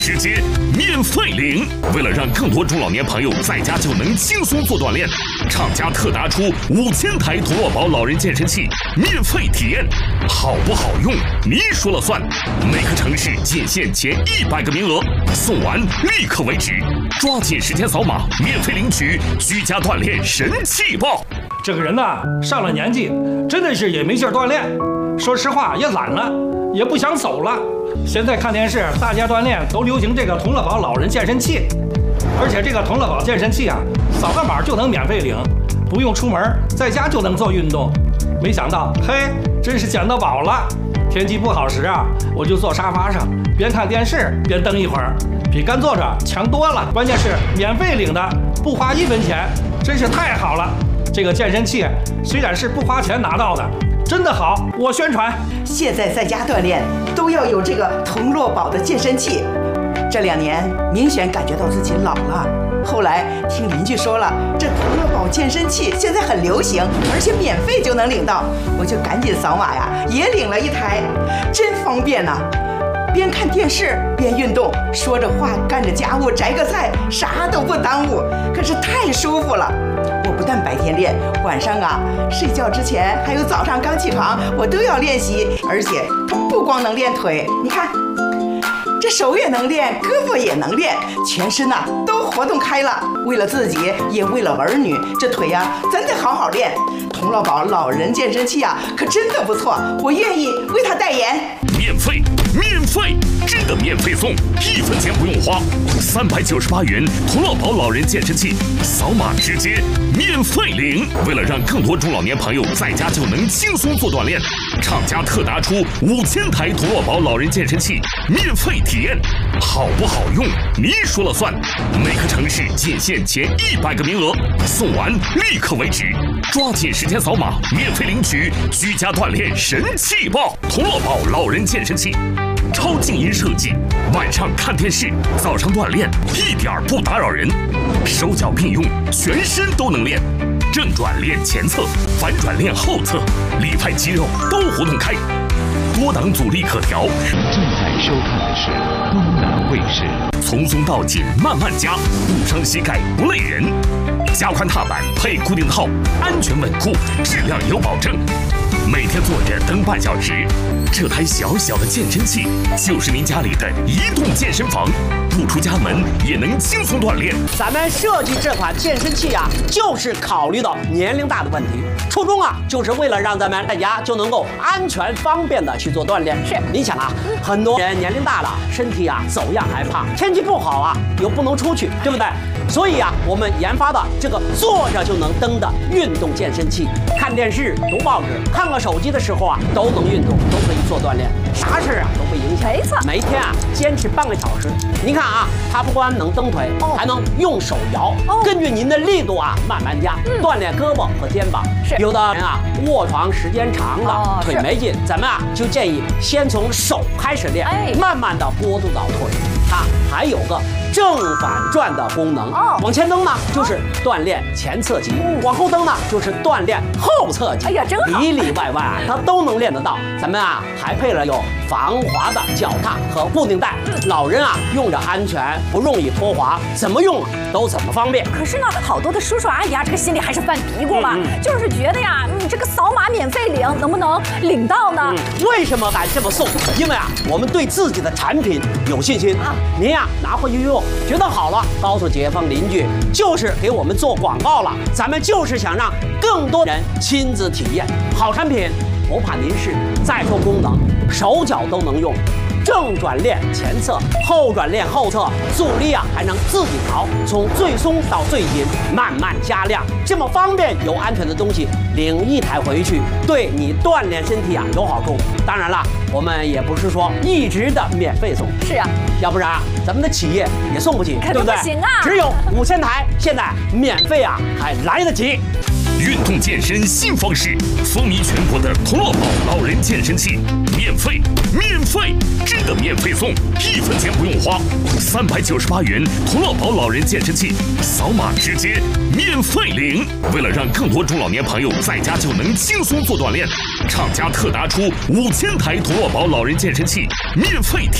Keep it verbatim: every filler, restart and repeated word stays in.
直接免费领。为了让更多中老年朋友在家就能轻松做锻炼，厂家特拿出五千台童乐宝老人健身器免费体验，好不好用你说了算。每个城市仅限前一百个名额，送完立刻为止，抓紧时间扫码免费领取居家锻炼神器包。 这个人呐，上了年纪，真的是也没劲儿锻炼，说实话也懒了，也不想走了。现在看电视，大家锻炼都流行这个童乐宝老人健身器，而且这个童乐宝健身器啊，扫个码就能免费领，不用出门，在家就能做运动。没想到，嘿，真是捡到宝了！天气不好时啊，我就坐沙发上，边看电视边蹬一会儿，比干坐着强多了。关键是免费领的，不花一分钱，真是太好了。这个健身器虽然是不花钱拿到的，真的好，我宣传。 现在在家锻炼都要有这个童乐宝的健身器。这两年明显感觉到自己老了，后来听邻居说了，这童乐宝健身器现在很流行，而且免费就能领到，我就赶紧扫码呀，也领了一台，真方便呐、啊！边看电视边运动，说着话干着家务，摘个菜，啥都不耽误，可是太舒服了。我不但白天练，晚上啊睡觉之前还有早上刚起床，我都要练习，而且不光能练腿，你看这手也能练，胳膊也能练，全身呐、啊、都活动开了。为了自己，也为了儿女，这腿呀、啊、真得好好练。童乐宝老人健身器啊，可真的不错，我愿意为他代言。 免费，免费，真的免费送，一分钱不用花，三百九十八元童乐宝老人健身器，扫码直接免费领。为了让更多中老年朋友在家就能轻松做锻炼，厂家特拿出五千台童乐宝老人健身器免费体验，好不好用你说了算。每个城市仅限前一百个名额，送完立刻为止，抓紧时间扫码免费领取居家锻炼神器包。童乐宝老人健身器，超静音设计，晚上看电视，早上锻炼，一点不打扰人，手脚并用，全身都能练。正转练前侧，反转练后侧，里派肌肉都活动开，多档阻力可调。 正在收看的是东南卫视。 从松到紧慢慢加，不伤膝盖不累人。加宽踏板配固定套，安全稳固，质量有保证。每天坐着蹬半小时，这台小小的健身器就是您家里的移动健身房，不出家门也能轻松锻炼。 咱们设计这款健身器啊，就是考虑到年龄大的问题，初衷啊，就是为了让咱们在家就能够安全方便的去做锻炼。是，你想啊，很多人年龄大了，身体啊走样还胖，天气不好啊又不能出去，对不对？所以啊，我们研发的这个坐着就能蹬的运动健身器，看电视、读报纸、看个手机的时候啊，都能运动，都可以做锻炼，啥事啊都不影响。没错，每天啊坚持半个小时。您看啊，它不光能蹬腿，哦、还能用手摇，哦、根据您的力度啊慢慢加，嗯、锻炼胳膊和肩膀。是，有的人啊卧床时间长了，哦、腿没劲，咱们啊就建议先从手开始练，哎、慢慢的过渡到腿。它还有个正反转的功能，哦、往前蹬呢就是锻炼前侧肌，嗯、往后蹬呢就是锻炼后侧肌。哎呀，真好，里里外外啊它都能练得到。咱们啊还配了有防滑的脚踏和固定带，嗯、老人啊用着安全，不容易脱滑，怎么用都怎么方便。 可是呢，好多的叔叔阿姨啊，这个心里还是犯嘀咕嘛，嗯嗯、就是觉得呀，你这个扫码免费领，能不能领到呢？ 嗯、为什么敢这么送？因为啊，我们对自己的产品有信心啊。您呀、啊、拿回去用，觉得好了，告诉街坊邻居，就是给我们做广告了。咱们就是想让更多人亲自体验好产品，不怕您是再说功能，手脚都能用。正转练前侧，后转练后侧，阻力啊还能自己调，从最松到最紧，慢慢加量，这么方便又安全的东西，领一台回去，对你锻炼身体啊有好处。当然了，我们也不是说一直的免费送， 是啊， 要不然啊咱们的企业也送不起，对不对？ 不行啊， 只有五千台，现在免费啊还来得及。 运动健身新方式，风靡全国的童乐宝老人健身器，免费，免费，真的免费送，一分钱不用花，三百九十八元童乐宝老人健身器，扫码直接免费领。为了让更多中老年朋友在家就能轻松做锻炼，厂家特拿出五千台童乐宝老人健身器免费体